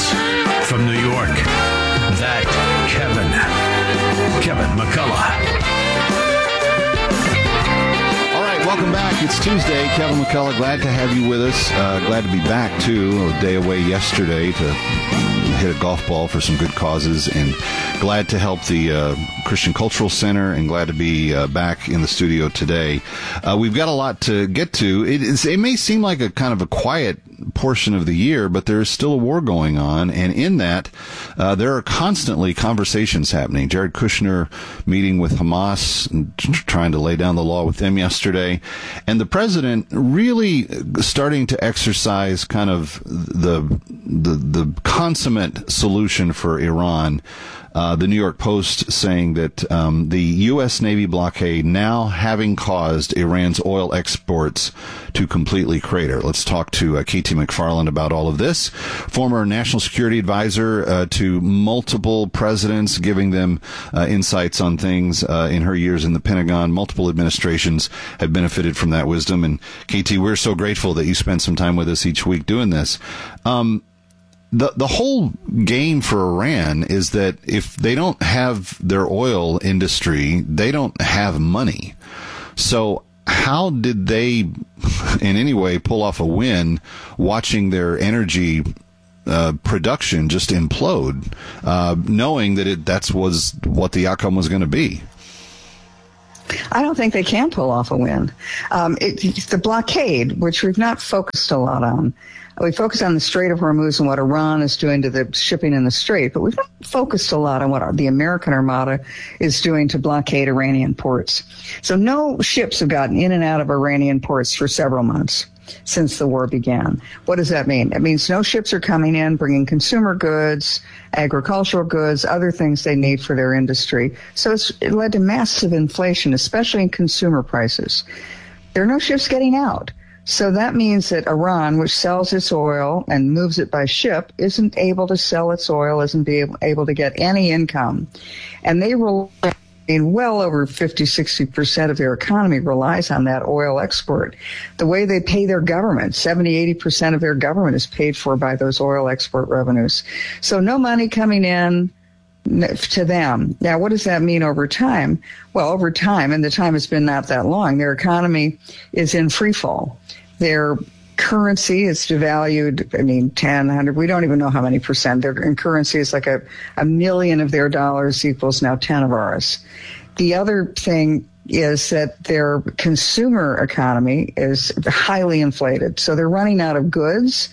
us from New York, that Kevin McCullough. All right, welcome back. It's Tuesday. Kevin McCullough, glad to have you with us. Glad to be back, too. A day away yesterday to hit a golf ball for some good causes, and glad to help the Christian Cultural Center, and glad to be back in the studio today. We've got a lot to get to. It may seem like a kind of a quiet portion of the year, but there's still a war going on, and in that, there are constantly conversations happening. Jared Kushner meeting with Hamas, and trying to lay down the law with them yesterday, and the president really starting to exercise kind of the consummate solution for Iran. The New York Post saying that the U.S. Navy blockade now having caused Iran's oil exports to completely crater. Let's talk to K.T. McFarland about all of this. Former national security advisor to multiple presidents, giving them insights on things in her years in the Pentagon. Multiple administrations have benefited from that wisdom. And K.T., we're so grateful that you spend some time with us each week doing this. The whole game for Iran is that if they don't have their oil industry, they don't have money. So how did they in any way pull off a win watching their energy production just implode, knowing that that was what the outcome was going to be? I don't think they can pull off a win. It's the blockade, which we've not focused a lot on. We focus on the Strait of Hormuz and what Iran is doing to the shipping in the Strait, but we've not focused a lot on what the American Armada is doing to blockade Iranian ports. So no ships have gotten in and out of Iranian ports for several months since the war began. What does that mean? It means no ships are coming in bringing consumer goods, agricultural goods, other things they need for their industry. So it led to massive inflation, especially in consumer prices. There are no ships getting out. So that means that Iran, which sells its oil and moves it by ship, isn't able to sell its oil, isn't able to get any income. And they rely, well over 50-60% of their economy relies on that oil export. The way they pay their government, 70-80% of their government is paid for by those oil export revenues. So no money coming in to them. Now, what does that mean over time? Well, over time, and the time has been not that long, their economy is in free fall. Their currency is devalued, 10, 100, we don't even know how many percent. Their currency is like a million of their dollars equals now 10 of ours. The other thing is that their consumer economy is highly inflated. So they're running out of goods.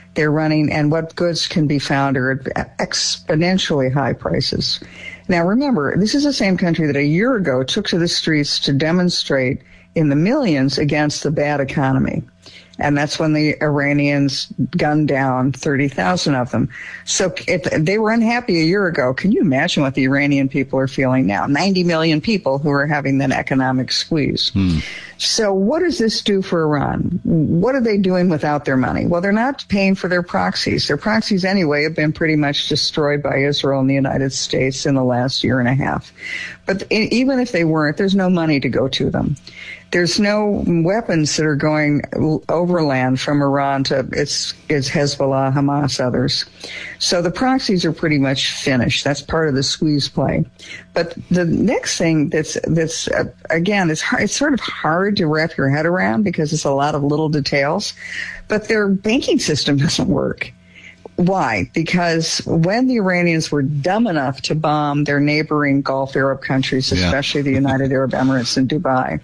And what goods can be found are at exponentially high prices. Now, remember, this is the same country that a year ago took to the streets to demonstrate in the millions against the bad economy. And that's when the Iranians gunned down 30,000 of them. So if they were unhappy a year ago, can you imagine what the Iranian people are feeling now? 90 million people who are having that economic squeeze. So what does this do for Iran? What are they doing without their money? Well, they're not paying for their proxies. Their proxies, anyway, have been pretty much destroyed by Israel and the United States in the last year and a half. But even if they weren't, there's no money to go to them. There's no weapons that are going overland from Iran to its Hezbollah, Hamas, others. So the proxies are pretty much finished. That's part of the squeeze play. But the next thing that's again, it's sort of hard to wrap your head around because it's a lot of little details, but their banking system doesn't work. Why? Because when the Iranians were dumb enough to bomb their neighboring Gulf Arab countries, especially the United Arab Emirates and Dubai,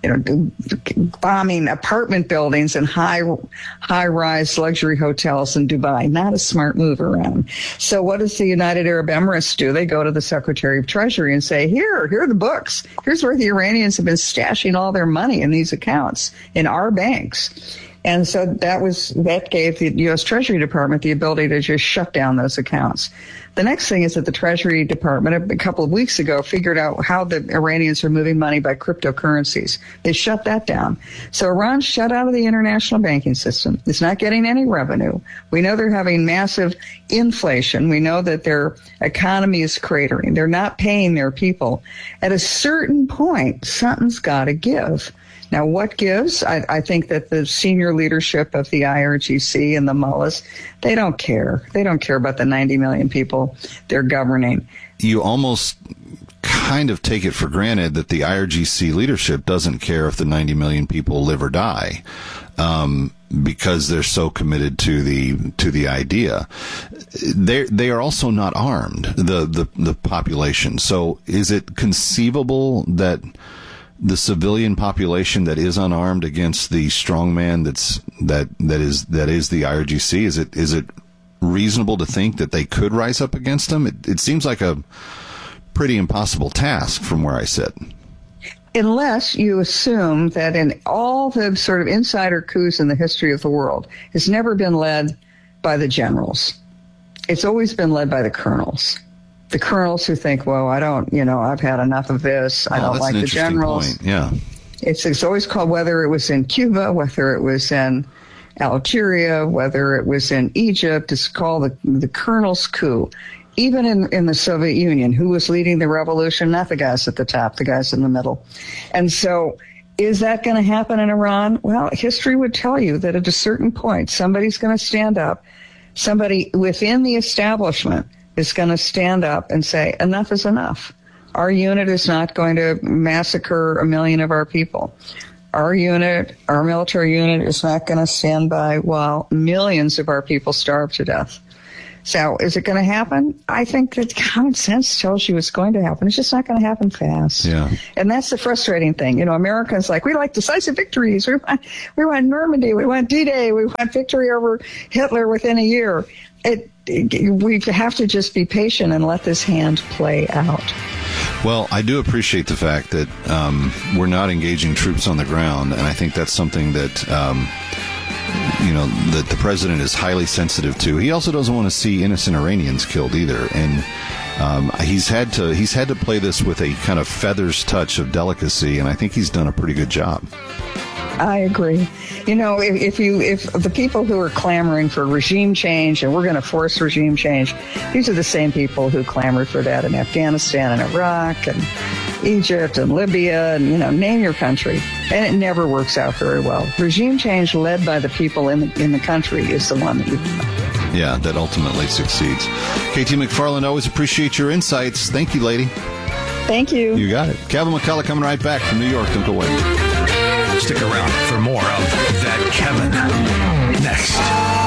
bombing apartment buildings and high-rise luxury hotels in Dubai, not a smart move around. So what does the United Arab Emirates do? They go to the Secretary of Treasury and say, here are the books. Here's where the Iranians have been stashing all their money in these accounts in our banks. And so that gave the U.S. Treasury Department the ability to just shut down those accounts. The next thing is that the Treasury Department a couple of weeks ago figured out how the Iranians are moving money by cryptocurrencies. They shut that down. So Iran's shut out of the international banking system. It's not getting any revenue. We know they're having massive inflation. We know that their economy is cratering. They're not paying their people. At a certain point, something's got to give. Now, what gives? I think that the senior leadership of the IRGC and the mullahs, they don't care. They don't care about the 90 million people they're governing. You almost kind of take it for granted that the IRGC leadership doesn't care if the 90 million people live or die, because they're so committed to the idea. They are also not armed, the population. So is it conceivable that the civilian population that is unarmed against the strongman that is the IRGC, is it reasonable to think that they could rise up against them? It seems like a pretty impossible task from where I sit. Unless you assume that in all the sort of insider coups in the history of the world, it's never been led by the generals. It's always been led by the colonels. The colonels who think, well, I've had enough of this. I don't like the generals. Point. Yeah. It's always called, whether it was in Cuba, whether it was in Algeria, whether it was in Egypt, it's called the colonel's coup. Even in the Soviet Union, who was leading the revolution? Not the guys at the top, the guys in the middle. And so is that going to happen in Iran? Well, history would tell you that at a certain point, somebody's going to stand up. Somebody within the establishment is going to stand up and say, enough is enough. Our unit is not going to massacre 1 million of our people. Our military unit is not going to stand by while millions of our people starve to death. So is it going to happen? I think that common sense tells you it's going to happen. It's just not going to happen fast. Yeah. And that's the frustrating thing. Americans we like decisive victories. We want Normandy. We want D-Day. We want victory over Hitler within a year. We have to just be patient and let this hand play out. Well, I do appreciate the fact that we're not engaging troops on the ground, and I think that's something that that the president is highly sensitive to. He also doesn't want to see innocent Iranians killed either, and he's had to play this with a kind of feathers touch of delicacy, and I think he's done a pretty good job. I agree. If the people who are clamoring for regime change, and we're going to force regime change, these are the same people who clamored for that in Afghanistan and Iraq and Egypt and Libya and, name your country. And it never works out very well. Regime change led by the people in the country is the one that ultimately succeeds. KT McFarland, always appreciate your insights. Thank you, lady. Thank you. You got it. Kevin McCullough coming right back from New York. Don't go away. Stick around for more of That Kevin next.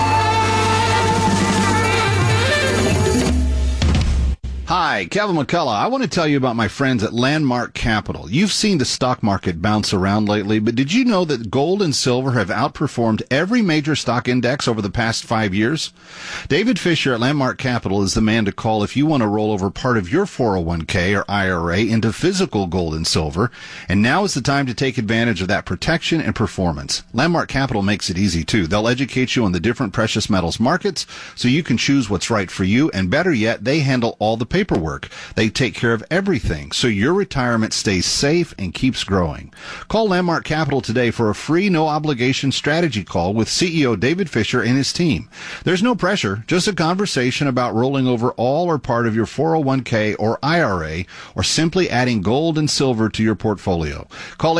Hi, Kevin McCullough. I want to tell you about my friends at Landmark Capital. You've seen the stock market bounce around lately, but did you know that gold and silver have outperformed every major stock index over the past 5 years? David Fisher at Landmark Capital is the man to call if you want to roll over part of your 401k or IRA into physical gold and silver, and now is the time to take advantage of that protection and performance. Landmark Capital makes it easy, too. They'll educate you on the different precious metals markets so you can choose what's right for you, and better yet, they handle all the paperwork. They take care of everything so your retirement stays safe and keeps growing. Call Landmark Capital today for a free, no-obligation strategy call with CEO David Fisher and his team. There's no pressure, just a conversation about rolling over all or part of your 401k or IRA, or simply adding gold and silver to your portfolio. Call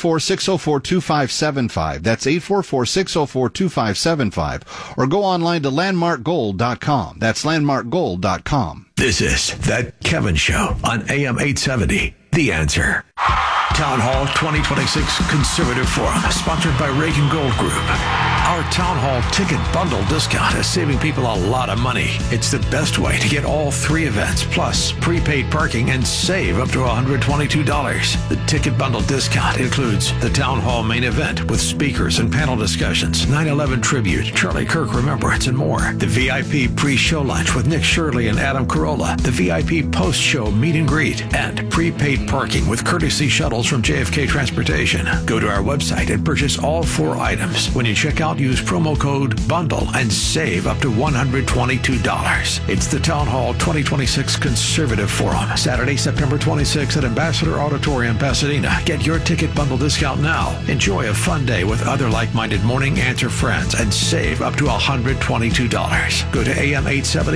844-604-2575. That's 844-604-2575. Or go online to landmarkgold.com. That's landmarkgold.com. This is That Kevin Show on AM 870. The Answer. Town Hall 2026 Conservative Forum, sponsored by Reagan Gold Group. Our Town Hall ticket bundle discount is saving people a lot of money. It's the best way to get all 3 events, plus prepaid parking, and save up to $122. The ticket bundle discount includes the Town Hall main event with speakers and panel discussions, 9/11 tribute, Charlie Kirk remembrance, and more. The VIP pre-show lunch with Nick Shirley and Adam Carolla. The VIP post-show meet and greet, and prepaid parking with courtesy shuttles from JFK Transportation. Go to our website and purchase all 4 items. When you check out, use promo code BUNDLE and save up to $122. It's the Town Hall 2026 Conservative Forum, Saturday, September 26th at Ambassador Auditorium, Pasadena. Get your ticket bundle discount now. Enjoy a fun day with other like-minded Morning Answer friends and save up to $122. Go to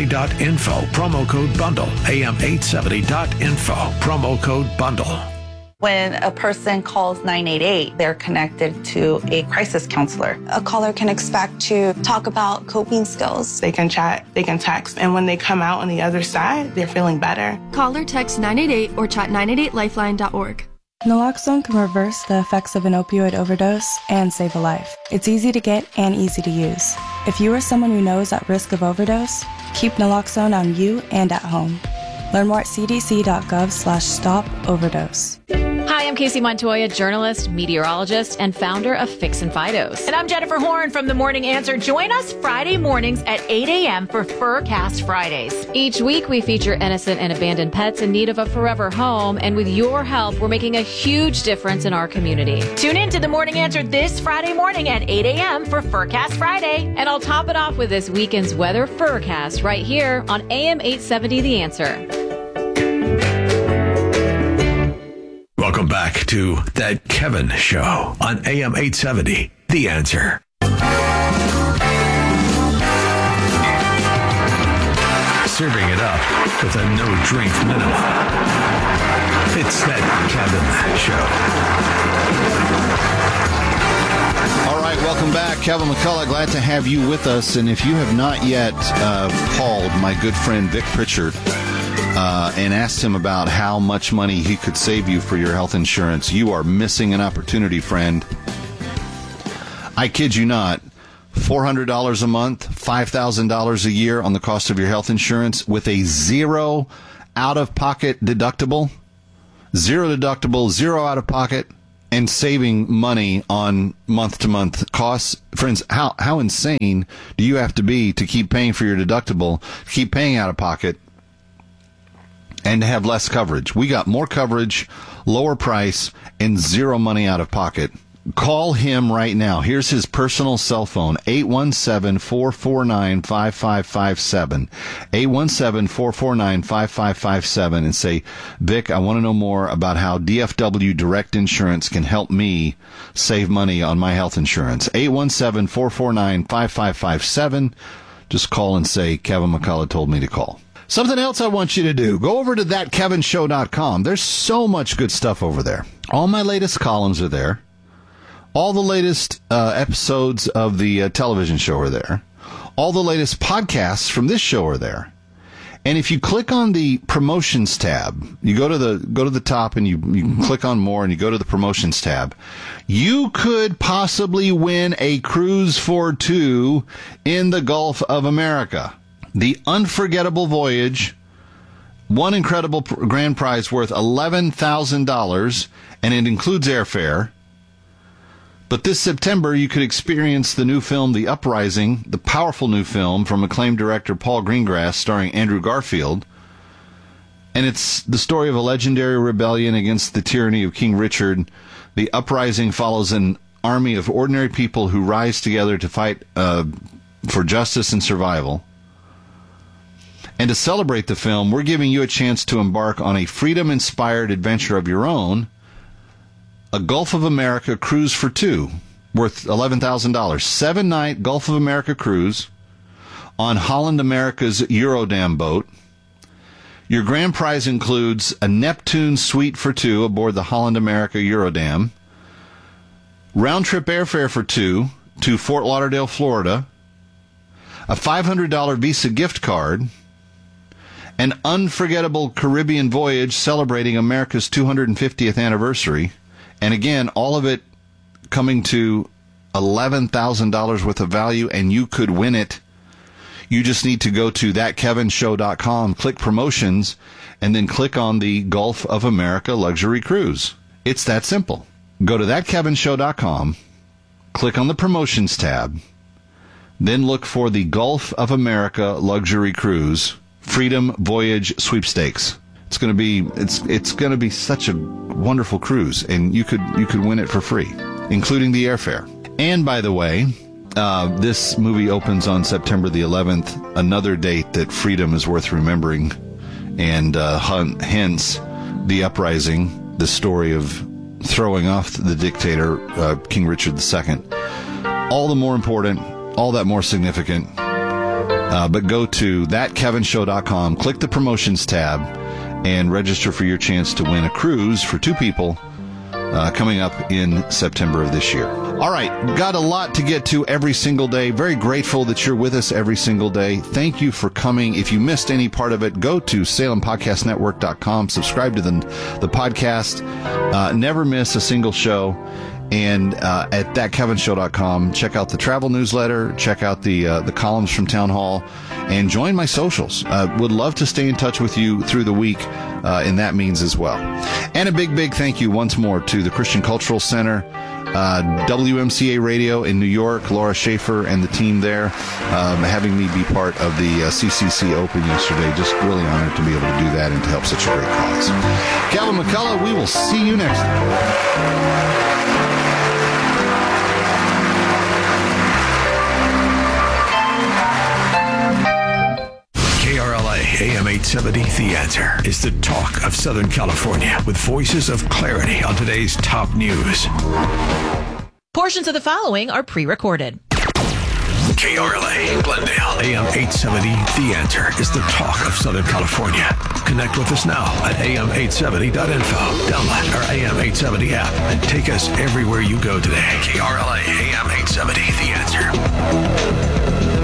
am870.info, promo code BUNDLE, am870.info, promo code BUNDLE. When a person calls 988, they're connected to a crisis counselor. A caller can expect to talk about coping skills. They can chat, they can text, and when they come out on the other side, they're feeling better. Call or text 988 or chat 988lifeline.org. Naloxone can reverse the effects of an opioid overdose and save a life. It's easy to get and easy to use. If you or someone you know is at risk of overdose, keep naloxone on you and at home. Learn more at cdc.gov/stop-overdose. Hi, I'm Casey Montoya, journalist, meteorologist, and founder of Fix and Fidos. And I'm Jennifer Horn from The Morning Answer. Join us Friday mornings at 8 a.m. for Furcast Fridays. Each week, we feature innocent and abandoned pets in need of a forever home. And with your help, we're making a huge difference in our community. Tune in to The Morning Answer this Friday morning at 8 a.m. for Furcast Friday. And I'll top it off with this weekend's weather Furcast right here on AM 870 The Answer. Welcome back to That Kevin Show on AM 870, The Answer. Serving it up with a no-drink minimum. It's That Kevin Show. All right, welcome back. Kevin McCullough, glad to have you with us. And if you have not yet called my good friend Vic Pritchard and asked him about how much money he could save you for your health insurance, you are missing an opportunity, friend. I kid you not. $400 a month, $5,000 a year on the cost of your health insurance with a zero out-of-pocket deductible, zero deductible, zero out-of-pocket, and saving money on month-to-month costs. Friends, how insane do you have to be to keep paying for your deductible, keep paying out-of-pocket, and to have less coverage? We got more coverage, lower price, and zero money out of pocket. Call him right now. Here's his personal cell phone, 817-449-5557. 817-449-5557, and say, Vic, I want to know more about how DFW Direct Insurance can help me save money on my health insurance. 817-449-5557. Just call and say, Kevin McCullough told me to call. Something else I want you to do, go over to thatkevinshow.com. There's so much good stuff over there. All my latest columns are there. All the latest episodes of the television show are there. All the latest podcasts from this show are there. And if you click on the promotions tab, you go to the top and you click on more and you go to the promotions tab, you could possibly win a cruise for two in the Gulf of America. The Unforgettable Voyage, one incredible grand prize worth $11,000, and it includes airfare. But this September, you could experience the new film, The Uprising, the powerful new film from acclaimed director Paul Greengrass, starring Andrew Garfield. And it's the story of a legendary rebellion against the tyranny of King Richard. The Uprising follows an army of ordinary people who rise together to fight for justice and survival. And to celebrate the film, we're giving you a chance to embark on a freedom-inspired adventure of your own, a Gulf of America cruise for two, worth $11,000. 7-night Gulf of America cruise on Holland America's Eurodam boat. Your grand prize includes a Neptune suite for two aboard the Holland America Eurodam, round-trip airfare for two to Fort Lauderdale, Florida, a $500 Visa gift card, an unforgettable Caribbean voyage celebrating America's 250th anniversary, and again, all of it coming to $11,000 worth of value, and you could win it. You just need to go to thatkevinshow.com, click promotions, and then click on the Gulf of America Luxury Cruise. It's that simple. Go to thatkevinshow.com, click on the promotions tab, then look for the Gulf of America Luxury Cruise Freedom Voyage Sweepstakes. It's going to be such a wonderful cruise, and you could win it for free, including the airfare. And by the way, this movie opens on September the 11th, another date that freedom is worth remembering, and hence The Uprising, the story of throwing off the dictator, King Richard II. All the more important, all that more significant. But go to thatkevinshow.com, click the promotions tab, and register for your chance to win a cruise for two people coming up in September of this year. All right, got a lot to get to every single day. Very grateful that you're with us every single day. Thank you for coming. If you missed any part of it, go to SalemPodcastNetwork.com, subscribe to the podcast, never miss a single show. And at thatkevinshow.com, check out the travel newsletter, check out the columns from Town Hall, and join my socials. Would love to stay in touch with you through the week in that means as well. And a big thank you once more to the Christian Cultural Center, WMCA Radio in New York, Laura Schaefer and the team there, having me be part of the CCC Open yesterday. Just really honored to be able to do that and to help such a great cause. Kevin McCullough, we will see you next time. AM 870, The Answer, is the talk of Southern California with voices of clarity on today's top news. Portions of the following are pre-recorded. KRLA, Glendale, AM 870, The Answer is the talk of Southern California. Connect with us now at am870.info. Download our AM 870 app and take us everywhere you go today. KRLA, AM 870, The Answer.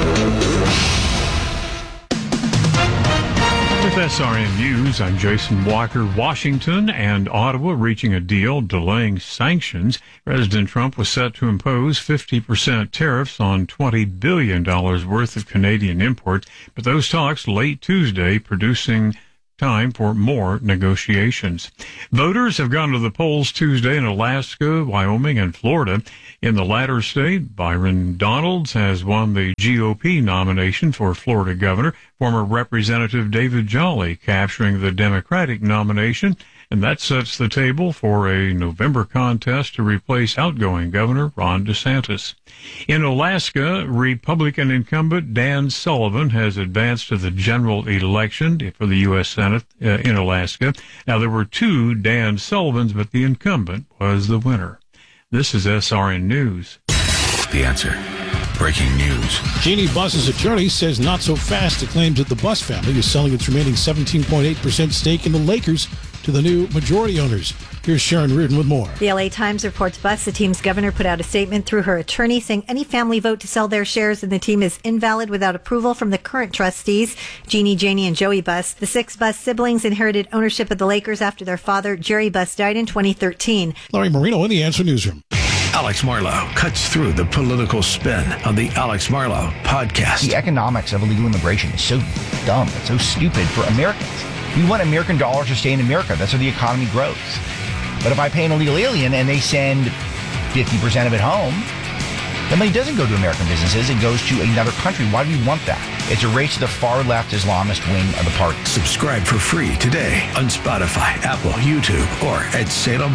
With SRN News, I'm Jason Walker. Washington and Ottawa reaching a deal delaying sanctions. President Trump was set to impose 50% tariffs on $20 billion worth of Canadian imports, but those talks late Tuesday producing time for more negotiations. Voters have gone to the polls Tuesday in Alaska, Wyoming, and Florida. In the latter state, Byron Donalds has won the GOP nomination for Florida governor, former Representative David Jolly capturing the Democratic nomination, and that sets the table for a November contest to replace outgoing Governor Ron DeSantis. In Alaska, Republican incumbent Dan Sullivan has advanced to the general election for the U.S. Senate in Alaska. Now, there were two Dan Sullivans, but the incumbent was the winner. This is SRN News. The Answer. Breaking news. Genie Bus's attorney says not so fast to claim that the Bus family is selling its remaining 17.8% stake in the Lakers to the new majority owners. Here's Sharon Reardon with more. The LA Times reports Bus, the team's governor, put out a statement through her attorney saying any family vote to sell their shares in the team is invalid without approval from the current trustees, Jeannie, Janie, and Joey Bus. The six Bus siblings inherited ownership of the Lakers after their father, Jerry Bus, died in 2013. Larry Marino in the Answer Newsroom. Alex Marlow cuts through the political spin on the Alex Marlow podcast. The economics of illegal immigration is so dumb. It's so stupid for Americans. We want American dollars to stay in America. That's how the economy grows. But if I pay an illegal alien and they send 50% of it home, the money doesn't go to American businesses. It goes to another country. Why do we want that? It's a race to the far-left Islamist wing of the party. Subscribe for free today on Spotify, Apple, YouTube, or at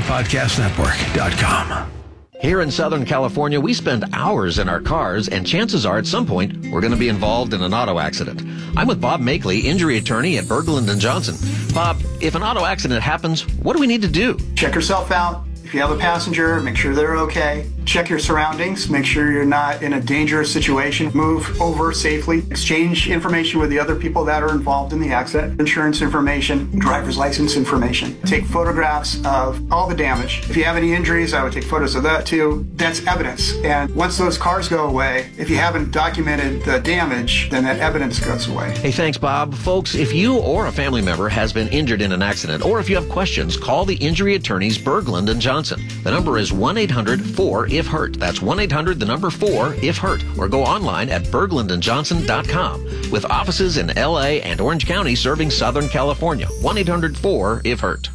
SalemPodcastNetwork.com. Here in Southern California, we spend hours in our cars, and chances are at some point we're going to be involved in an auto accident. I'm with Bob Makeley, injury attorney at Berglund & Johnson. Bob, if an auto accident happens, what do we need to do? Check yourself out. If you have a passenger, make sure they're okay. Check your surroundings. Make sure you're not in a dangerous situation. Move over safely. Exchange information with the other people that are involved in the accident. Insurance information, driver's license information. Take photographs of all the damage. If you have any injuries, I would take photos of that too. That's evidence. And once those cars go away, if you haven't documented the damage, then that evidence goes away. Hey, thanks, Bob. Folks, if you or a family member has been injured in an accident, or if you have questions, call the injury attorneys Berglund & Johnson. The number is 1-800-4-IF-HURT. That's 1-800-4-IF-HURT. Or go online at berglundandjohnson.com. With offices in L.A. and Orange County serving Southern California. 1-800-4-IF-HURT.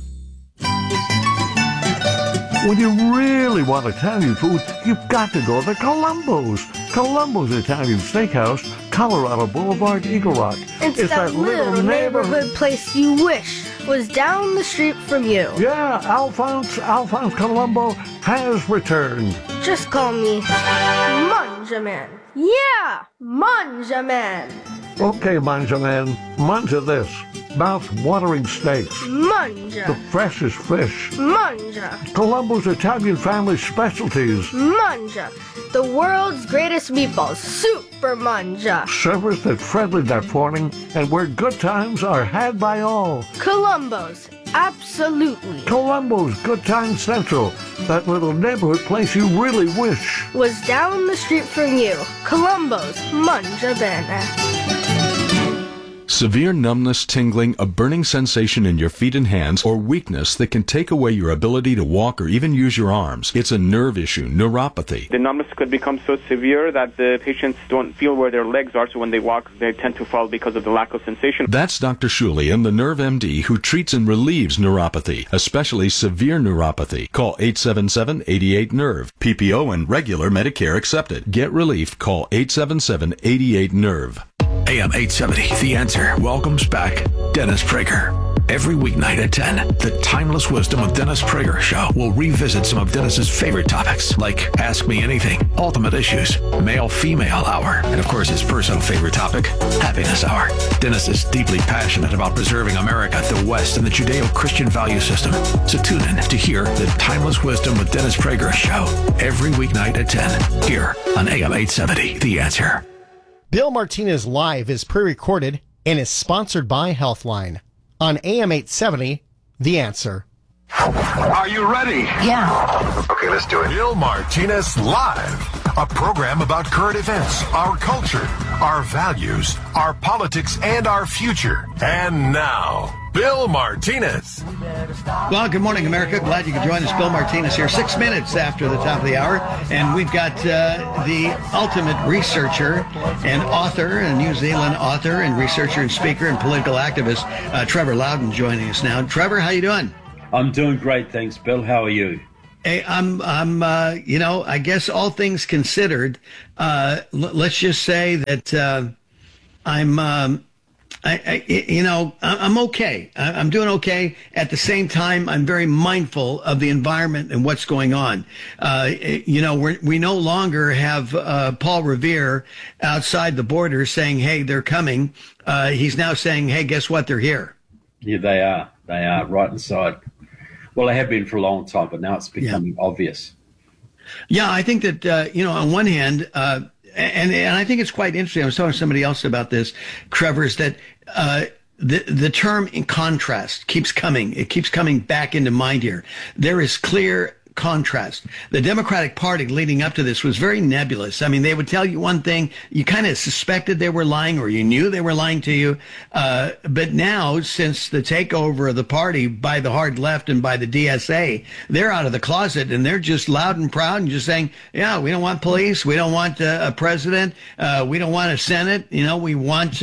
When you really want Italian food, you've got to go to Columbo's. Columbo's Italian Steakhouse, Colorado Boulevard, Eagle Rock. It's that little neighborhood place you wish was down the street from you. Yeah, Alphonse Columbo has returned. Just call me Manja Man. Yeah, Manja Man. Okay, Manja Man, manja this. Mouth-watering steaks. Manja. The freshest fish. Manja. Columbo's Italian family specialties. Manja. The world's greatest meatballs. Super Manja. Servers that friendly that morning and where good times are had by all. Columbo's Absolutely. Columbo's Good Time Central, that little neighborhood place you really wish was down the street from you. Columbo's Mangia Bene. Severe numbness, tingling, a burning sensation in your feet and hands, or weakness that can take away your ability to walk or even use your arms. It's a nerve issue, neuropathy. The numbness could become so severe that the patients don't feel where their legs are, so when they walk, they tend to fall because of the lack of sensation. That's Dr. Shulian, the Nerve MD, who treats and relieves neuropathy, especially severe neuropathy. Call 877-88-NERVE. PPO and regular Medicare accepted. Get relief. Call 877-88-NERVE. AM 870, The Answer, welcomes back Dennis Prager. Every weeknight at 10, the Timeless Wisdom with Dennis Prager show will revisit some of Dennis's favorite topics, like Ask Me Anything, Ultimate Issues, Male-Female Hour, and of course his personal favorite topic, Happiness Hour. Dennis is deeply passionate about preserving America, the West, and the Judeo-Christian value system. So tune in to hear the Timeless Wisdom with Dennis Prager show every weeknight at 10, here on AM 870, The Answer. Bill Martinez Live is pre-recorded and is sponsored by Healthline. On AM 870, The Answer. Are you ready? Yeah. Okay, let's do it. Bill Martinez Live, a program about current events, our culture, our values, our politics, and our future. And now, Bill Martinez. Well, good morning, America. Glad you could join us. Bill Martinez here, 6 minutes after the top of the hour. And we've got the ultimate researcher and author, a New Zealand author and researcher and speaker and political activist, Trevor Loudon, joining us now. Trevor, how you doing? I'm doing great, thanks, Bill. How are you? Hey, I'm I guess all things considered, let's just say that I'm okay. I'm doing okay. At the same time, I'm very mindful of the environment and what's going on. We no longer have Paul Revere outside the border saying, "Hey, they're coming." He's now saying, "Hey, guess what? They're here." Yeah, they are. They are right inside. Well, they have been for a long time, but now it's becoming obvious. Yeah, I think that on one hand. And I think it's quite interesting. I was talking to somebody else about this, Trevor, is that the term in contrast keeps coming. It keeps coming back into mind here. There is clear contrast. The Democratic Party leading up to this was very nebulous. I mean, they would tell you one thing, you kind of suspected they were lying or you knew they were lying to you. But now, since the takeover of the party by the hard left and by the DSA, they're out of the closet and they're just loud and proud and just saying, yeah, we don't want police. We don't want a president. We don't want a Senate. We want,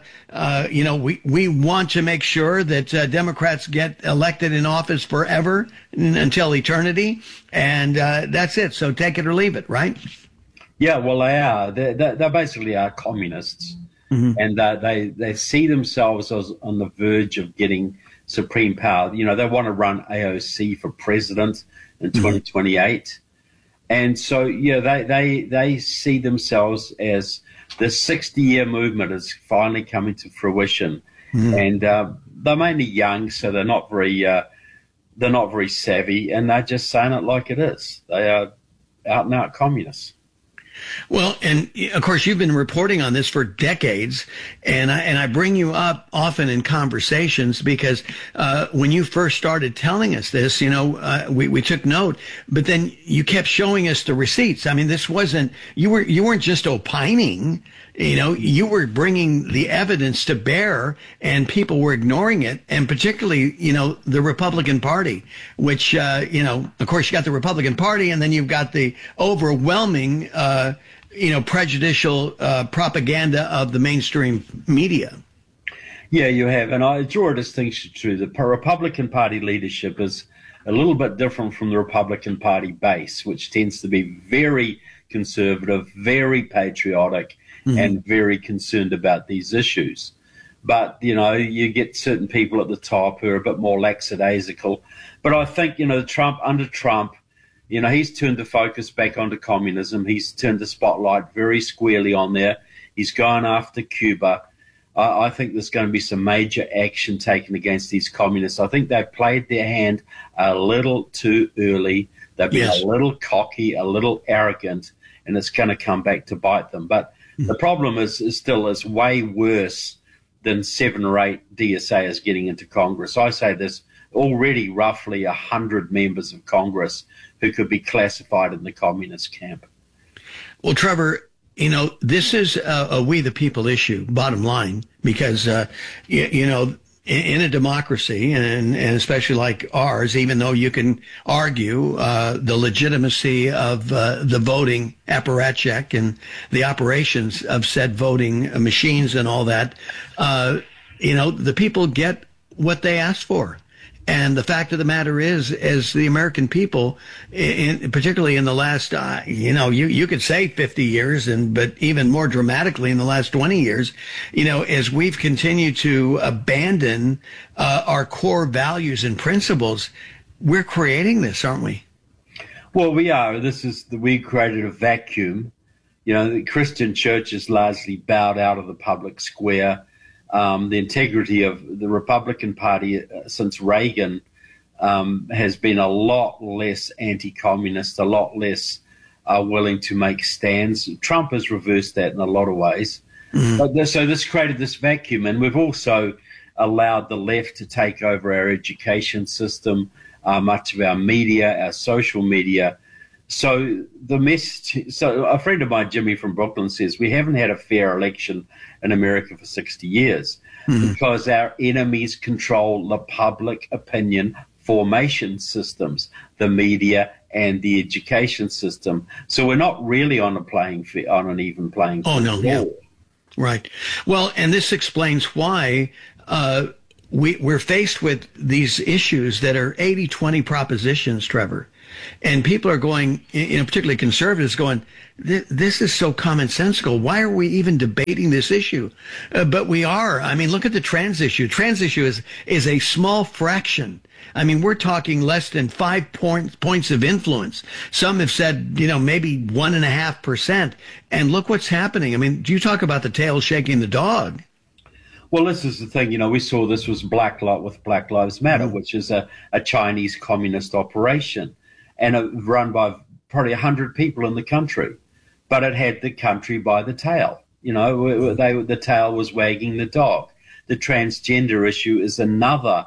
we want to make sure that Democrats get elected in office forever until eternity. And that's it. So take it or leave it, right? Yeah, well, they are. They basically are communists. Mm-hmm. And they see themselves as on the verge of getting supreme power. They want to run AOC for president in 2028. And so, they see themselves as the 60-year movement is finally coming to fruition. Mm-hmm. And they're mainly young, so they're not very savvy, and they're just saying it like it is. They are out and out communists. Well, and of course, you've been reporting on this for decades, and I bring you up often in conversations because when you first started telling us this, we took note, but then you kept showing us the receipts. I mean, this wasn't you weren't just opining. You were bringing the evidence to bear, and people were ignoring it, and particularly, the Republican Party, which, of course, you got the Republican Party, and then you've got the overwhelming, prejudicial propaganda of the mainstream media. Yeah, you have, and I draw a distinction to the Republican Party leadership is a little bit different from the Republican Party base, which tends to be very conservative, very patriotic, mm-hmm. and very concerned about these issues. But, you get certain people at the top who are a bit more lackadaisical. But I think, under Trump, he's turned the focus back onto communism. He's turned the spotlight very squarely on there. He's gone after Cuba. I think there's going to be some major action taken against these communists. I think they played their hand a little too early. They've been a little cocky, a little arrogant, and it's going to come back to bite them. But the problem is still way worse than 7 or 8 DSAs getting into Congress. I say this already roughly 100 members of Congress who could be classified in the communist camp. Well, Trevor, this is a we the people issue, bottom line, because, in a democracy, and especially like ours, even though you can argue the legitimacy of the voting apparatchik and the operations of said voting machines and all that, the people get what they ask for. And the fact of the matter is, as the American people, particularly in the last, you could say 50 years, but even more dramatically in the last 20 years, as we've continued to abandon our core values and principles, we're creating this, aren't we? Well, we are. We created a vacuum. The Christian church is largely bowed out of the public square. The integrity of the Republican Party since Reagan has been a lot less anti-communist, a lot less willing to make stands. Trump has reversed that in a lot of ways. Mm-hmm. So this created this vacuum, and we've also allowed the left to take over our education system, much of our media, our social media. So a friend of mine, Jimmy from Brooklyn, says we haven't had a fair election in America for 60 years because our enemies control the public opinion formation systems, the media and the education system. So we're not really on an even playing field. Oh, no, yeah. Right. Well, and this explains why we're faced with these issues that are 80-20 propositions, Trevor. And people are going, particularly conservatives, going, this is so commonsensical. Why are we even debating this issue? But we are. I mean, look at the trans issue. Trans issue is a small fraction. I mean, we're talking less than 5 points of influence. Some have said, maybe 1.5%. And look what's happening. I mean, do you talk about the tail shaking the dog? Well, this is the thing, we saw this was Black Lives Matter, which is a Chinese communist operation. And run by probably 100 people in the country, but it had the country by the tail. The tail was wagging the dog. The transgender issue is another,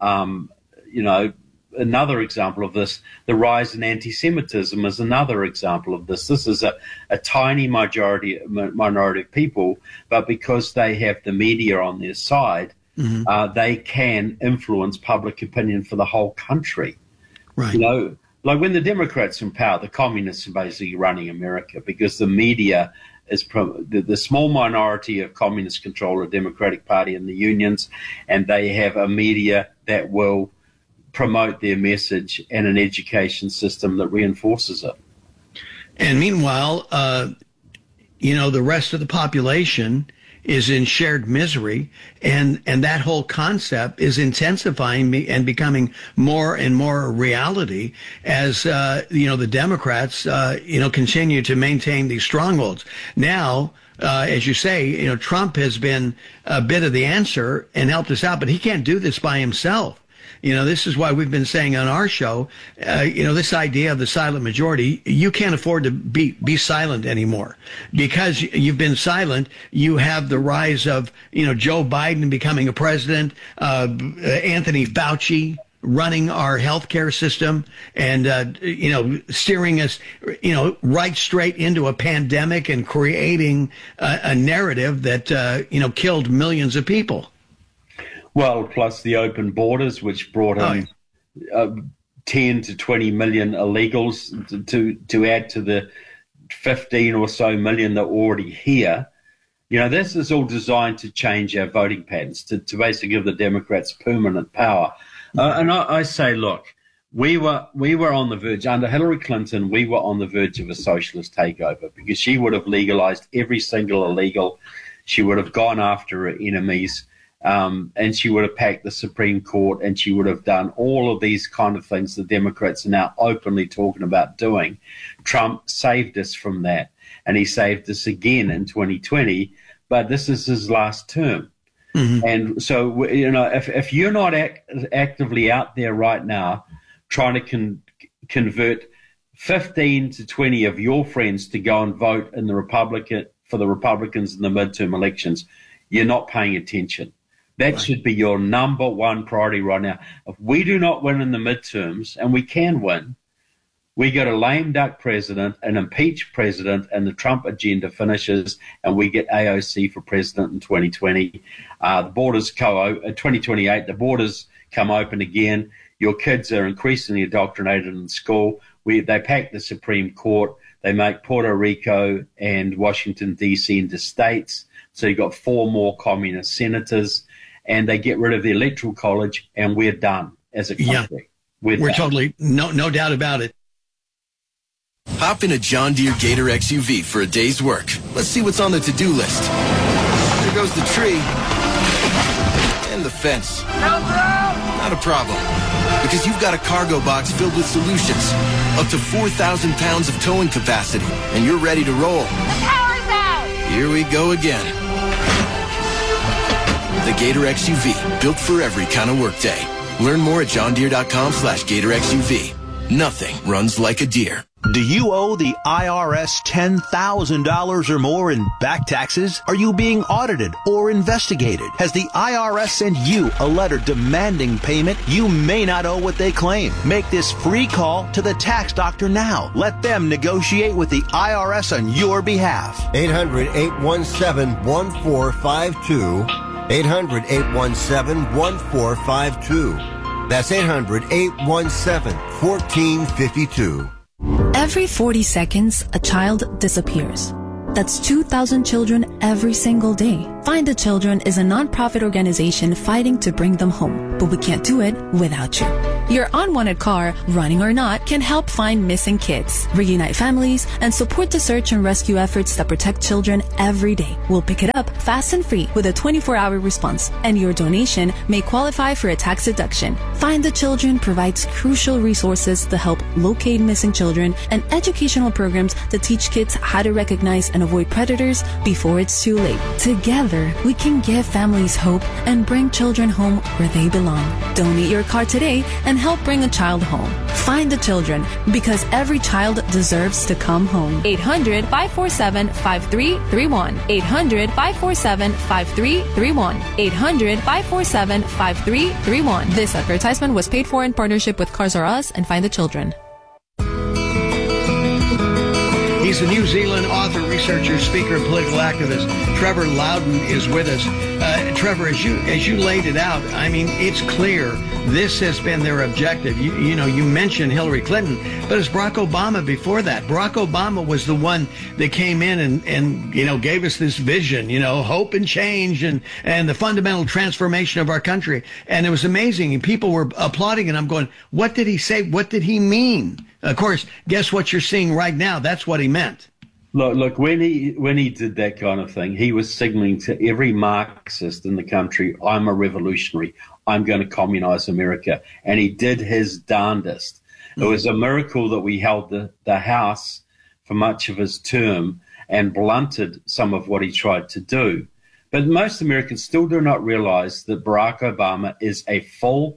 another example of this. The rise in anti-Semitism is another example of this. This is a tiny minority of people, but because they have the media on their side, they can influence public opinion for the whole country. Right. Like when the Democrats are in power, the communists are basically running America because the media is the small minority of communist control the Democratic Party and the unions, and they have a media that will promote their message and an education system that reinforces it. And meanwhile, the rest of the population is in shared misery, and that whole concept is intensifying and becoming more and more a reality as the Democrats continue to maintain these strongholds. Now, as you say, Trump has been a bit of the answer and helped us out, but he can't do this by himself. This is why we've been saying on our show, this idea of the silent majority, you can't afford to be silent anymore. Because you've been silent, you have the rise of, Joe Biden becoming a president, Anthony Fauci running our healthcare system and, steering us, right straight into a pandemic and creating a narrative that, killed millions of people. Well, plus the open borders, which brought in 10 to 20 million illegals to add to the 15 or so million that are already here. This is all designed to change our voting patterns, to basically give the Democrats permanent power. And I say, look, we were on the verge, under Hillary Clinton, we were on the verge of a socialist takeover because she would have legalized every single illegal. She would have gone after her enemies. And she would have packed the Supreme Court, and she would have done all of these kind of things the Democrats are now openly talking about doing. Trump saved us from that, and he saved us again in 2020, but this is his last term. And so, if you're not actively out there right now trying to convert 15 to 20 of your friends to go and vote for the Republicans in the midterm elections, you're not paying attention. That should be your number one priority right now. If we do not win in the midterms, and we can win, we get a lame duck president, an impeached president, and the Trump agenda finishes, and we get AOC for president in 2020. The borders 2028, the borders come open again. Your kids are increasingly indoctrinated in school. They pack the Supreme Court. They make Puerto Rico and Washington, D.C. into states. So you've got 4 more communist senators, and they get rid of the Electoral College, and we're done as a country. We're totally, no doubt about it. Hop in a John Deere Gator XUV for a day's work. Let's see what's on the to-do list. There goes the tree. And the fence. Not a problem. Because you've got a cargo box filled with solutions. Up to 4,000 pounds of towing capacity. And you're ready to roll. The power's out! Here we go again. The Gator XUV. Built for every kind of workday. Learn more at johndeere.com/Gator XUV. Nothing runs like a deer. Do you owe the IRS $10,000 or more in back taxes? Are you being audited or investigated? Has the IRS sent you a letter demanding payment? You may not owe what they claim. Make this free call to the tax doctor now. Let them negotiate with the IRS on your behalf. 800-817-1452. 800-817-1452. That's 800-817-1452. Every 40 seconds, a child disappears. That's 2,000 children every single day. Find the Children is a nonprofit organization fighting to bring them home, but we can't do it without you. Your unwanted car, running or not, can help find missing kids, reunite families, and support the search and rescue efforts that protect children every day. We'll pick it up fast and free with a 24-hour response, and your donation may qualify for a tax deduction. Find the Children provides crucial resources to help locate missing children and educational programs to teach kids how to recognize and avoid predators before it's too late. Together, we can give families hope and bring children home where they belong. Donate your car today and help bring a child home. Find the Children, because every child deserves to come home. 800-547-5331. 800-547-5331. 800-547-5331. This advertisement was paid for in partnership with Cars R Us and Find the Children. He's a New Zealand author, researcher, speaker, and political activist. Trevor Loudon is with us. Trevor, as you laid it out, I mean, it's clear this has been their objective. You mentioned Hillary Clinton, but it's Barack Obama before that. Barack Obama was the one that came in and gave us this vision, hope and change and the fundamental transformation of our country. And it was amazing. And people were applauding, and I'm going, what did he say? What did he mean? Of course, guess what you're seeing right now? That's what he meant. Look. When he did that kind of thing, he was signaling to every Marxist in the country, "I'm a revolutionary. I'm going to communize America," and he did his darndest. It was a miracle that we held the House for much of his term and blunted some of what he tried to do. But most Americans still do not realize that Barack Obama is a full-on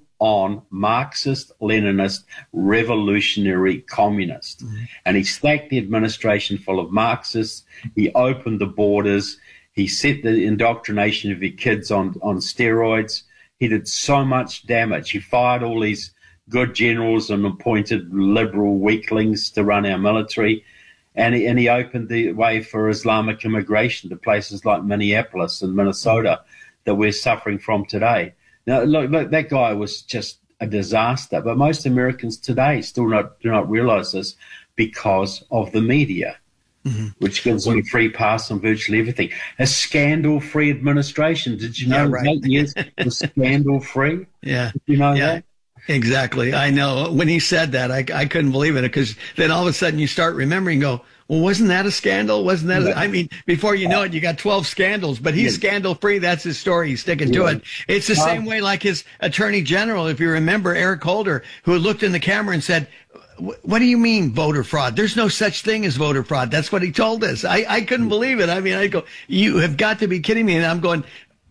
Marxist, Leninist, revolutionary communist. Mm-hmm. And he stacked the administration full of Marxists. He opened the borders. He set the indoctrination of your kids on steroids. He did so much damage. He fired all these good generals and appointed liberal weaklings to run our military. And he opened the way for Islamic immigration to places like Minneapolis and Minnesota that we're suffering from today. Now, look, that guy was just a disaster, but most Americans today still do not realize this because of the media, which gives them a free pass on virtually everything. A scandal-free administration. Did you know 8 years was scandal-free? Yeah. Did you know that? Exactly. I know. When he said that, I couldn't believe it, because then all of a sudden you start remembering, go, well, wasn't that a scandal? Wasn't that? I mean, before you know it, you got 12 scandals, but he's scandal-free. That's his story. He's sticking to it. It's the same way like his attorney general, if you remember, Eric Holder, who looked in the camera and said, what do you mean voter fraud? There's no such thing as voter fraud. That's what he told us. I couldn't believe it. I mean, I go, you have got to be kidding me. And I'm going,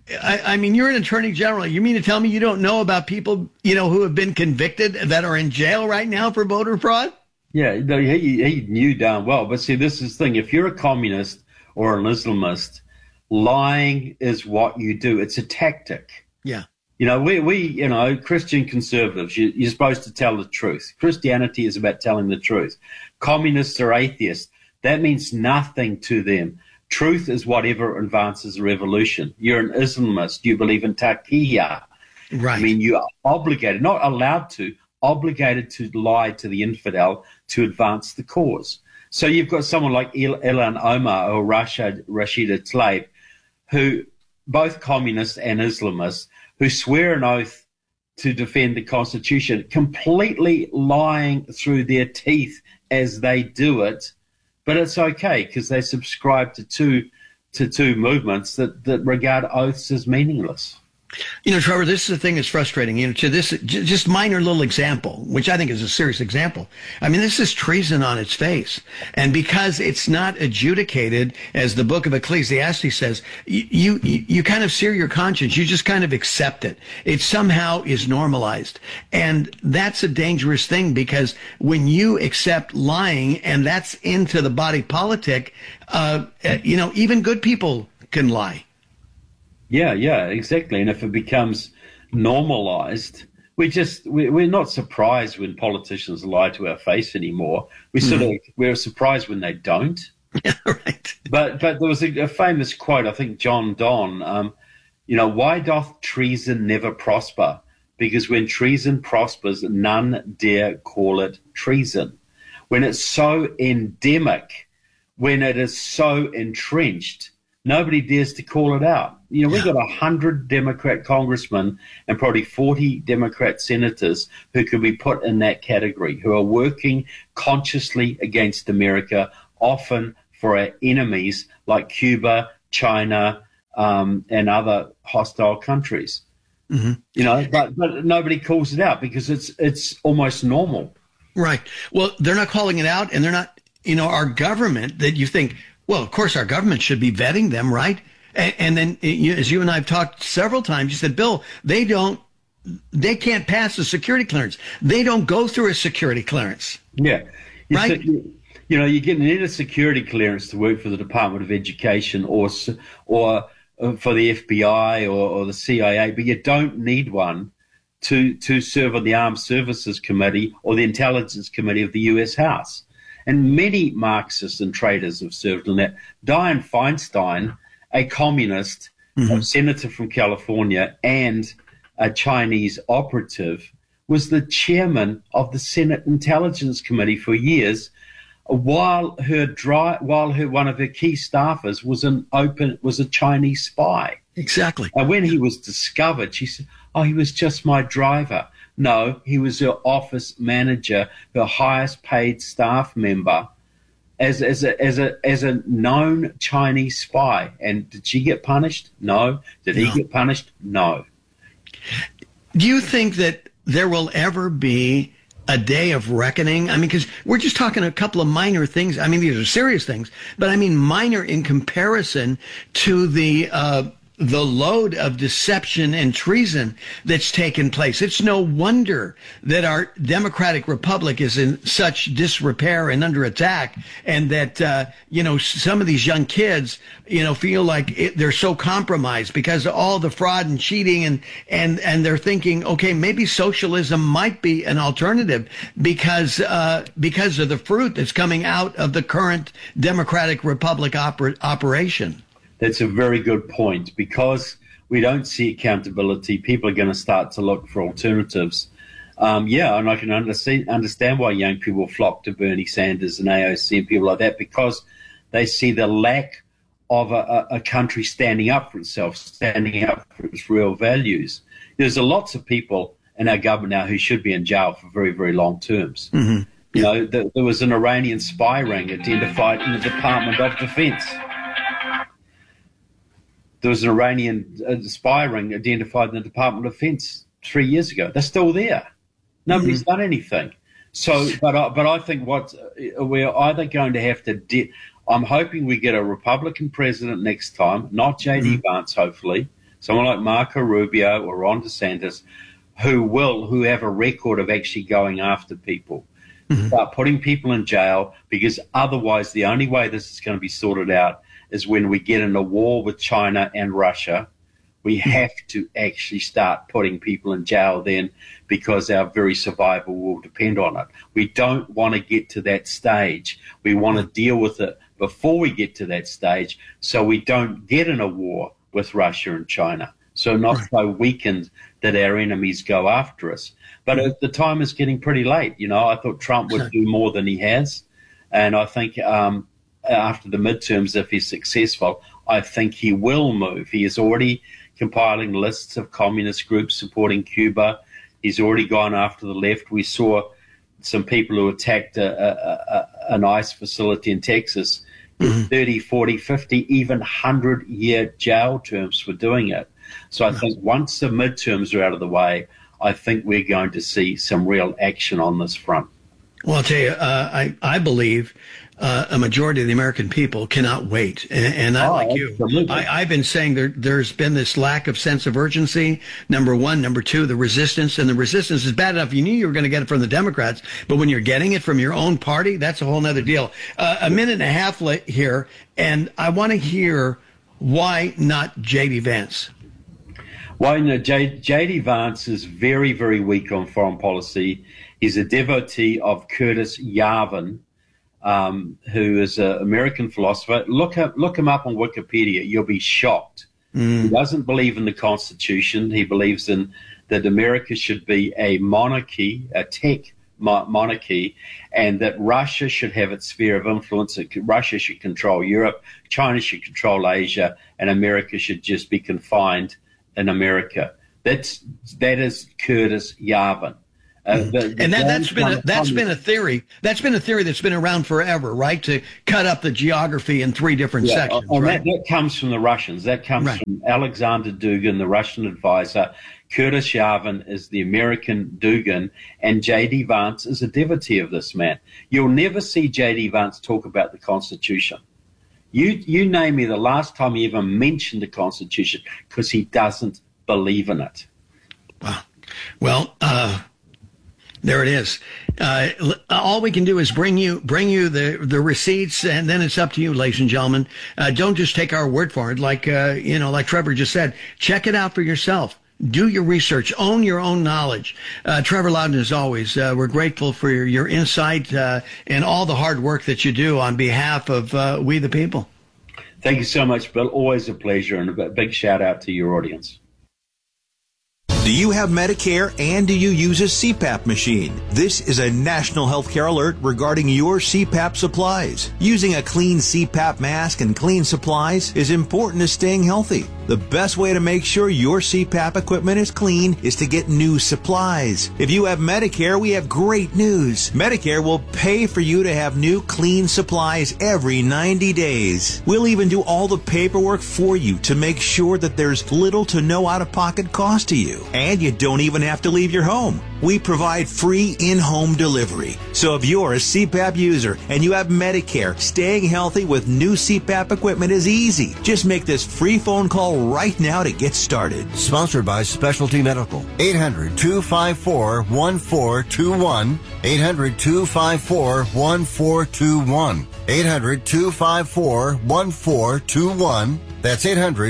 I mean, you're an attorney general. You mean to tell me you don't know about people, who have been convicted that are in jail right now for voter fraud? Yeah, no, he knew darn well. But see, this is the thing. If you're a communist or an Islamist, lying is what you do. It's a tactic. Yeah. You know, we Christian conservatives, you're supposed to tell the truth. Christianity is about telling the truth. Communists are atheists. That means nothing to them. Truth is whatever advances the revolution. You're an Islamist. You believe in taqiyya. Right. I mean, you are obligated, not allowed to, obligated to lie to the infidel to advance the cause. So you've got someone like Ilhan Omar or Rashida Tlaib, who both communists and Islamists, who swear an oath to defend the Constitution, completely lying through their teeth as they do it. But it's okay because they subscribe to two movements that regard oaths as meaningless. You know, Trevor, this is the thing that's frustrating. You know, to this just minor little example, which I think is a serious example. I mean, this is treason on its face. And because it's not adjudicated, as the book of Ecclesiastes says, you kind of sear your conscience. You just kind of accept it. It somehow is normalized. And that's a dangerous thing because when you accept lying and that's into the body politic, you know, even good people can lie. Yeah, exactly. And if it becomes normalized, we're not surprised when politicians lie to our face anymore. We're surprised when they don't. Yeah, right. But there was a famous quote, I think John Donne, you know, why doth treason never prosper? Because when treason prospers, none dare call it treason. When it's so endemic, when it is so entrenched, nobody dares to call it out. You know, we've got 100 Democrat congressmen and probably 40 Democrat senators who could be put in that category, who are working consciously against America, often for our enemies like Cuba, China, and other hostile countries. Mm-hmm. You know, but nobody calls it out because it's almost normal. Right. Well, they're not calling it out, and they're not, you know, our government that you think, well, of course, our government should be vetting them, right? And then, as you and I have talked several times, you said, Bill, they can't pass a security clearance. They don't go through a security clearance. Yeah. Right? You know, you need a security clearance to work for the Department of Education or for the FBI or the CIA, but you don't need one to serve on the Armed Services Committee or the Intelligence Committee of the U.S. House. And many Marxists and traitors have served on that. Dianne Feinstein, a communist, a senator from California, and a Chinese operative, was the chairman of the Senate Intelligence Committee for years, while one of her key staffers was a Chinese spy. Exactly. And when he was discovered, she said, "Oh, he was just my driver." No, he was her office manager, her highest paid staff member, as a known Chinese spy. And did she get punished? No. Did he get punished? No. Do you think that there will ever be a day of reckoning? I mean, because we're just talking a couple of minor things. I mean, these are serious things, but I mean minor in comparison to the load of deception and treason that's taken place. It's no wonder that our democratic republic is in such disrepair and under attack, and that, you know, some of these young kids, you know, feel like they're so compromised because of all the fraud and cheating, and they're thinking, okay, maybe socialism might be an alternative because of the fruit that's coming out of the current democratic republic operation. That's a very good point. Because we don't see accountability, people are going to start to look for alternatives. And I can understand why young people flock to Bernie Sanders and AOC and people like that, because they see the lack of a country standing up for itself, standing up for its real values. There's lots of people in our government now who should be in jail for very, very long terms. Mm-hmm. You know, there was an Iranian spy ring identified in the Department of Defense. There was an Iranian spy ring identified in the Department of Defense 3 years ago. They're still there. Nobody's done anything. So, but I think we're either going to have to. I'm hoping we get a Republican president next time, not J.D. Vance, hopefully, someone like Marco Rubio or Ron DeSantis, who have a record of actually going after people, start putting people in jail, because otherwise the only way this is going to be sorted out is when we get in a war with China and Russia, We have to actually start putting people in jail then, because our very survival will depend on it. We don't want to get to that stage. We want to deal with it before we get to that stage, so we don't get in a war with Russia and China. So not so weakened that our enemies go after us. But the time is getting pretty late. I thought Trump would do more than he has. And I think after the midterms, if he's successful, I think he will move. He is already compiling lists of communist groups supporting Cuba. He's already gone after the left. We saw some people who attacked an ICE facility in Texas, 30, 40, 50, even 100-year jail terms for doing it. So I think once the midterms are out of the way, I think we're going to see some real action on this front. Well, I'll tell you, I believe a majority of the American people cannot wait. And I, like you, I've been saying there's been this lack of sense of urgency, number one. Number two, the resistance. And the resistance is bad enough. You knew you were going to get it from the Democrats. But when you're getting it from your own party, that's a whole nother deal. A minute and a half here, and I want to hear why not J.D. Vance. Well, J.D. Vance is very, very weak on foreign policy. He's a devotee of Curtis Yarvin, who is an American philosopher. Look him up on Wikipedia. You'll be shocked. He doesn't believe in the Constitution. He believes that America should be a monarchy, a tech monarchy, and that Russia should have its sphere of influence. Russia should control Europe, China should control Asia, and America should just be confined in America. That is Curtis Yarvin. That's been a theory. That's been a theory that's been around forever, right? To cut up the geography in three different sections. Right? That comes from the Russians. That comes from Alexander Dugin, the Russian advisor. Curtis Yarvin is the American Dugin, and J.D. Vance is a devotee of this man. You'll never see J.D. Vance talk about the Constitution. You name me the last time he even mentioned the Constitution, because he doesn't believe in it. Wow. Well, there it is. All we can do is bring you the receipts, and then it's up to you, ladies and gentlemen. Don't just take our word for it. Like Trevor just said, check it out for yourself. Do your research. Own your own knowledge. Trevor Loudon, as always, we're grateful for your insight and all the hard work that you do on behalf of we the people. Thank you so much, Bill. Always a pleasure, and a big shout out to your audience. Do you have Medicare and do you use a CPAP machine? This is a national healthcare alert regarding your CPAP supplies. Using a clean CPAP mask and clean supplies is important to staying healthy. The best way to make sure your CPAP equipment is clean is to get new supplies. If you have Medicare, we have great news. Medicare will pay for you to have new clean supplies every 90 days. We'll even do all the paperwork for you to make sure that there's little to no out-of-pocket cost to you. And you don't even have to leave your home. We provide free in-home delivery. So if you're a CPAP user and you have Medicare, staying healthy with new CPAP equipment is easy. Just make this free phone call right now to get started. Sponsored by Specialty Medical. 800-254-1421. 800-254-1421. 800-254-1421. That's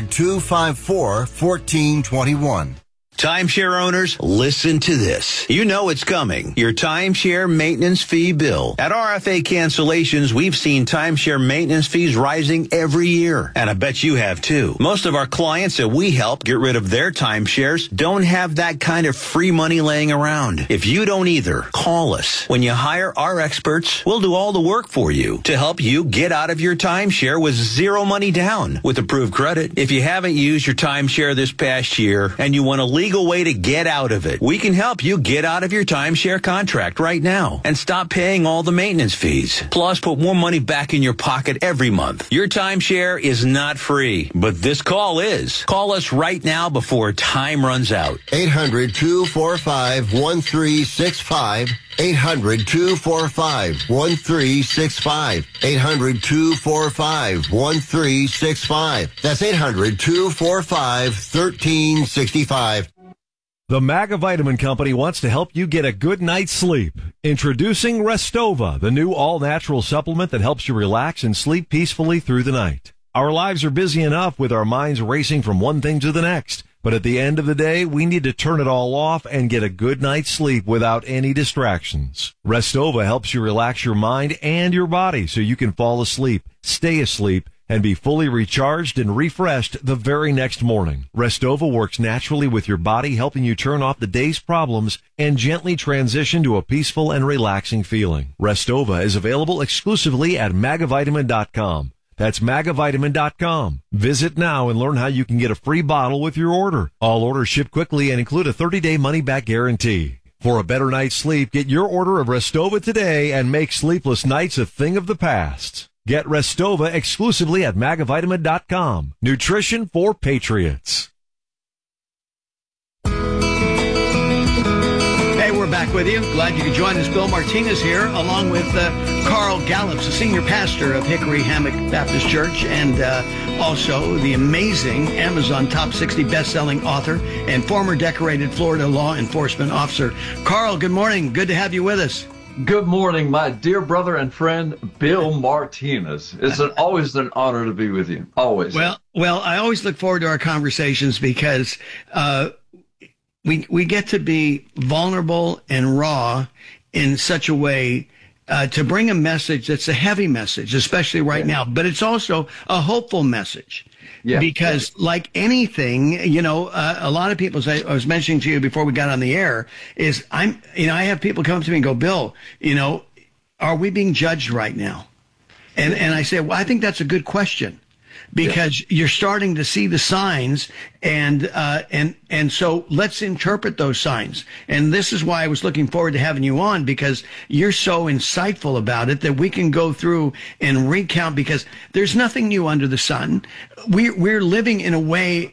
800-254-1421. Timeshare owners, listen to this. You know it's coming. Your timeshare maintenance fee bill. At RFA Cancellations, we've seen timeshare maintenance fees rising every year. And I bet you have too. Most of our clients that we help get rid of their timeshares don't have that kind of free money laying around. If you don't either, call us. When you hire our experts, we'll do all the work for you to help you get out of your timeshare with zero money down with approved credit. If you haven't used your timeshare this past year and you want to legal way to get out of it, we can help you get out of your timeshare contract right now and stop paying all the maintenance fees. Plus, put more money back in your pocket every month. Your timeshare is not free, but this call is. Call us right now before time runs out. 800-245-1365. 800-245-1365. 800-245-1365. That's 800-245-1365. The Magavitamin Company wants to help you get a good night's sleep. Introducing Restova, the new all-natural supplement that helps you relax and sleep peacefully through the night. Our lives are busy enough with our minds racing from one thing to the next. But at the end of the day, we need to turn it all off and get a good night's sleep without any distractions. Restova helps you relax your mind and your body so you can fall asleep, stay asleep, and be fully recharged and refreshed the very next morning. Restova works naturally with your body, helping you turn off the day's problems and gently transition to a peaceful and relaxing feeling. Restova is available exclusively at magavitamin.com. That's magavitamin.com. Visit now and learn how you can get a free bottle with your order. All orders ship quickly and include a 30-day money-back guarantee. For a better night's sleep, get your order of Restova today and make sleepless nights a thing of the past. Get Restova exclusively at magavitamin.com. Nutrition for patriots. Hey, we're back with you. Glad you could join us. Bill Martinez here, along with Carl Gallups, the senior pastor of Hickory Hammock Baptist Church, and also the amazing Amazon Top 60 best-selling author and former decorated Florida law enforcement officer. Carl, good morning. Good to have you with us. Good morning, my dear brother and friend, Bill Martinez. It's always an honor to be with you. Always. Well, I always look forward to our conversations because we get to be vulnerable and raw in such a way to bring a message that's a heavy message, especially right now, but it's also a hopeful message. Yeah. Because like anything, a lot of people say, I was mentioning to you before we got on the air, is I have people come up to me and go, Bill, are we being judged right now? And I say, well, I think that's a good question. Because you're starting to see the signs, and so let's interpret those signs. And this is why I was looking forward to having you on, because you're so insightful about it that we can go through and recount, because there's nothing new under the sun. We're living in a way